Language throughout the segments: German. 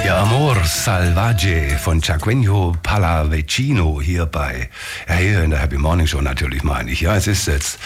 Ja, Amor Salvaje von Jacqueño Pallavicino hier hier in der Happy Morning Show natürlich, meine ich. Ja, es ist jetzt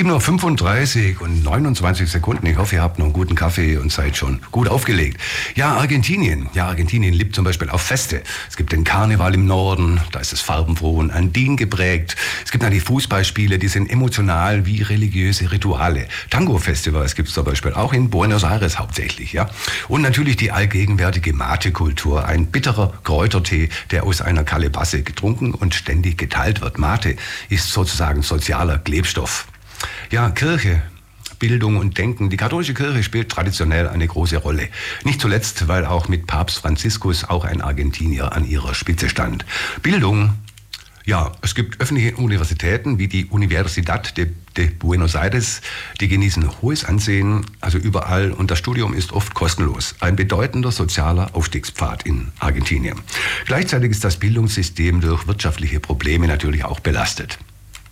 7:35 Uhr und 29 Sekunden. Ich hoffe, ihr habt noch einen guten Kaffee und seid schon gut aufgelegt. Ja, Argentinien. Ja, Argentinien lebt zum Beispiel auf Feste. Es gibt den Karneval im Norden, da ist es farbenfroh und andin geprägt. Es gibt dann die Fußballspiele, die sind emotional wie religiöse Rituale. Tango-Festivals gibt es zum Beispiel auch in Buenos Aires hauptsächlich, ja. Und natürlich die allgegenwärtige Mate-Kultur, ein bitterer Kräutertee, der aus einer Kalebasse getrunken und ständig geteilt wird. Mate ist sozusagen sozialer Klebstoff. Ja, Kirche, Bildung und Denken. Die katholische Kirche spielt traditionell eine große Rolle. Nicht zuletzt, weil auch mit Papst Franziskus auch ein Argentinier an ihrer Spitze stand. Bildung. Ja, es gibt öffentliche Universitäten wie die Universidad de Buenos Aires, die genießen hohes Ansehen, also überall, und das Studium ist oft kostenlos. Ein bedeutender sozialer Aufstiegspfad in Argentinien. Gleichzeitig ist das Bildungssystem durch wirtschaftliche Probleme natürlich auch belastet.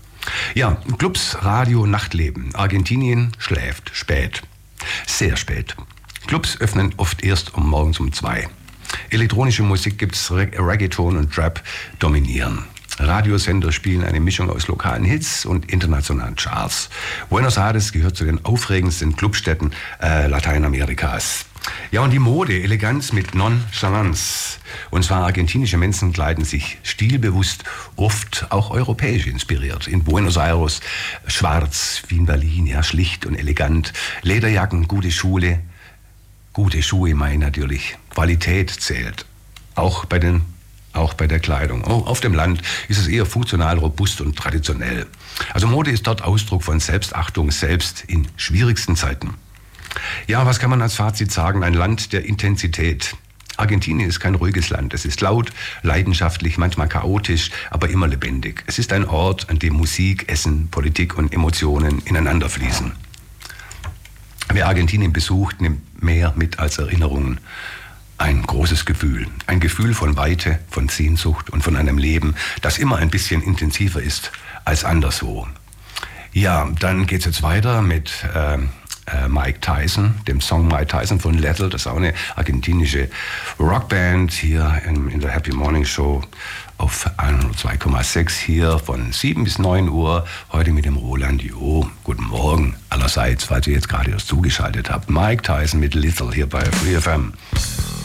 Ja, Clubs, Radio, Nachtleben. Argentinien schläft spät. Sehr spät. Clubs öffnen oft erst morgens um 2. Elektronische Musik gibt's, Reggaeton und Trap dominieren. Radiosender spielen eine Mischung aus lokalen Hits und internationalen Charts. Buenos Aires gehört zu den aufregendsten Clubstädten Lateinamerikas. Ja, und die Mode, Eleganz mit Nonchalance. Und zwar argentinische Menschen kleiden sich stilbewusst, oft auch europäisch inspiriert. In Buenos Aires schwarz, wie in Berlin, ja, schlicht und elegant. Lederjacken, gute Schuhe meine ich natürlich. Qualität zählt. Auch bei der Kleidung. Auf dem Land ist es eher funktional, robust und traditionell. Also Mode ist dort Ausdruck von Selbstachtung, selbst in schwierigsten Zeiten. Ja, was kann man als Fazit sagen? Ein Land der Intensität. Argentinien ist kein ruhiges Land. Es ist laut, leidenschaftlich, manchmal chaotisch, aber immer lebendig. Es ist ein Ort, an dem Musik, Essen, Politik und Emotionen ineinander fließen. Wer Argentinien besucht, nimmt mehr mit als Erinnerungen. Ein großes Gefühl. Ein Gefühl von Weite, von Sehnsucht und von einem Leben, das immer ein bisschen intensiver ist als anderswo. Ja, dann geht's jetzt weiter mit Mike Tyson, dem Song Mike Tyson von Lethal. Das ist auch eine argentinische Rockband hier in der Happy Morning Show auf 102,6 hier von 7 bis 9 Uhr. Heute mit dem Roland Jo. Guten Morgen allerseits, falls ihr jetzt gerade erst zugeschaltet habt. Mike Tyson mit Lethal hier bei Free FM.